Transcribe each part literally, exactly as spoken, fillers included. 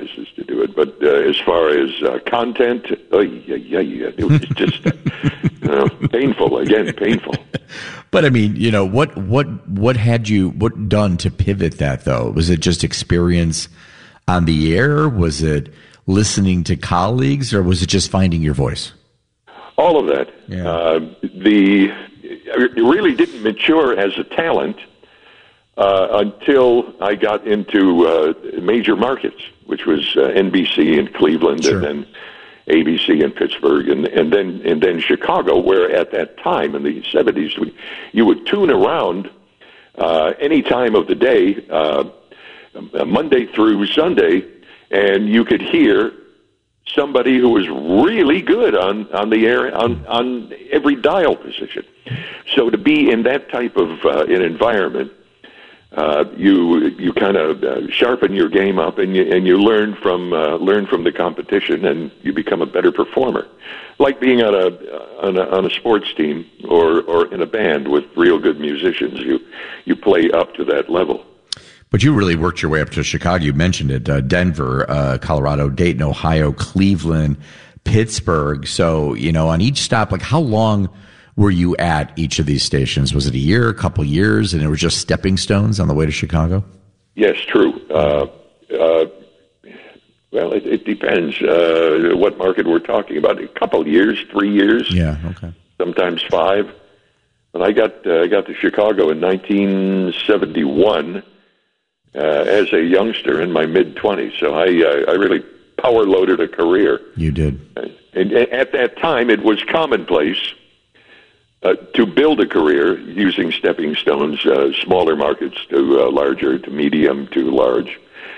places to do it. But uh, as far as uh, content, oh, yeah, yeah, yeah, it was just uh, you know, painful. Again, painful. But I mean, you know, what what what had you what done to pivot that though? Was it just experience on the air? Was it listening to colleagues, or was it just finding your voice? All of that. Yeah. Uh, the it really didn't mature as a talent uh, until I got into uh, major markets, which was uh, N B C in Cleveland, sure. and then A B C in Pittsburgh, and, and then and then Chicago, where at that time in the seventies, we, you would tune around uh, any time of the day, uh, Monday through Sunday, and you could hear somebody who was really good on, on the air, on, on every dial position. So to be in that type of uh, an environment, uh, you you kind of uh, sharpen your game up, and you and you learn from uh, learn from the competition, and you become a better performer. Like being on a on a, on a sports team or, or in a band with real good musicians, you you play up to that level. But you really worked your way up to Chicago. You mentioned it, uh, Denver, uh, Colorado, Dayton, Ohio, Cleveland, Pittsburgh. So, you know, on each stop, like how long were you at each of these stations? Was it a year, a couple years, and it was just stepping stones on the way to Chicago? Yes, true. Uh, uh, well, it, it depends uh, what market we're talking about. A couple years, three years. Yeah, okay. Sometimes five. But I got uh, I got to Chicago in nineteen seventy-one. Uh, as a youngster in my mid-twenties, so I uh, I really power-loaded a career. You did. And, and at that time, it was commonplace uh, to build a career using stepping stones, uh, smaller markets to uh, larger, to medium, to large.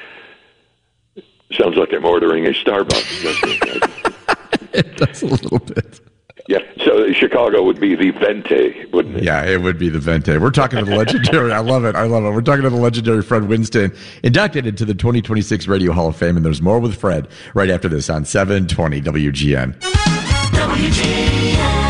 Sounds like I'm ordering a Starbucks, doesn't it? It does a little bit. Yeah, so Chicago would be the Vente, wouldn't it? Yeah, it would be the Vente. We're talking to the legendary, I love it, I love it. We're talking to the legendary Fred Winston, inducted into the twenty twenty-six Radio Hall of Fame, and there's more with Fred right after this on seven twenty W G N. W G N.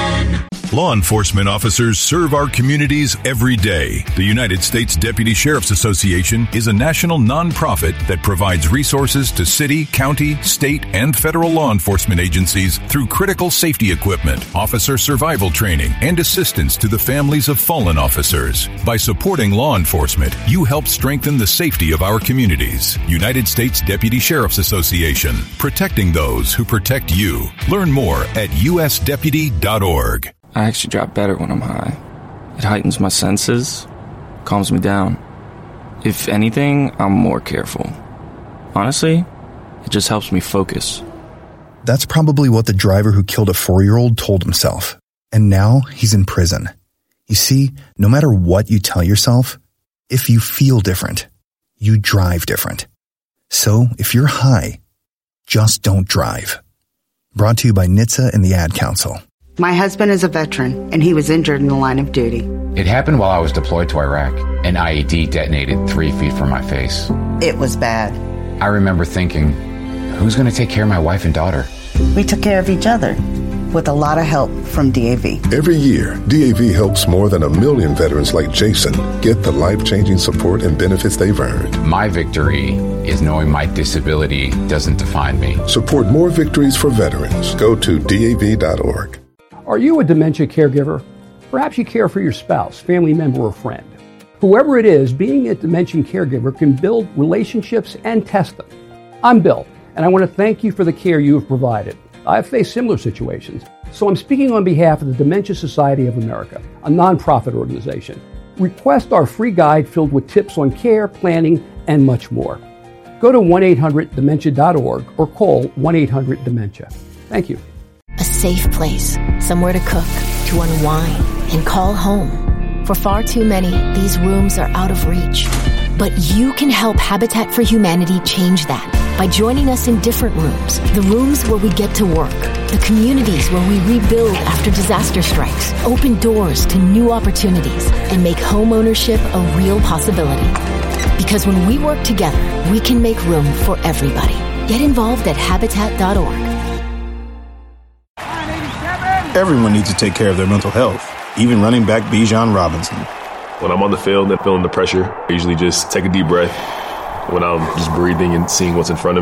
Law enforcement officers serve our communities every day. The United States Deputy Sheriff's Association is a national nonprofit that provides resources to city, county, state, and federal law enforcement agencies through critical safety equipment, officer survival training, and assistance to the families of fallen officers. By supporting law enforcement, you help strengthen the safety of our communities. United States Deputy Sheriff's Association, protecting those who protect you. Learn more at u s deputy dot org. I actually drive better when I'm high. It heightens my senses, calms me down. If anything, I'm more careful. Honestly, it just helps me focus. That's probably what the driver who killed a four-year-old told himself. And now he's in prison. You see, no matter what you tell yourself, if you feel different, you drive different. So if you're high, just don't drive. Brought to you by N H T S A and the Ad Council. My husband is a veteran, and he was injured in the line of duty. It happened while I was deployed to Iraq. An I E D detonated three feet from my face. It was bad. I remember thinking, who's going to take care of my wife and daughter? We took care of each other, with a lot of help from D A V. Every year, D A V helps more than a million veterans like Jason get the life-changing support and benefits they've earned. My victory is knowing my disability doesn't define me. Support more victories for veterans. Go to D A V dot org. Are you a dementia caregiver? Perhaps you care for your spouse, family member, or friend. Whoever it is, being a dementia caregiver can build relationships and test them. I'm Bill, and I want to thank you for the care you have provided. I've faced similar situations, so I'm speaking on behalf of the Dementia Society of America, a nonprofit organization. Request our free guide filled with tips on care, planning, and much more. Go to one eight hundred dementia dot org or call one eight hundred dementia. Thank you. A safe place, somewhere to cook, to unwind, and call home. For far too many, these rooms are out of reach. But you can help Habitat for Humanity change that by joining us in different rooms. The rooms where we get to work, the communities where we rebuild after disaster strikes, open doors to new opportunities, and make home ownership a real possibility. Because when we work together, we can make room for everybody. Get involved at habitat dot org. Everyone needs to take care of their mental health, even running back Bijan Robinson. When I'm on the field and feeling the pressure, I usually just take a deep breath. When I'm just breathing and seeing what's in front of me,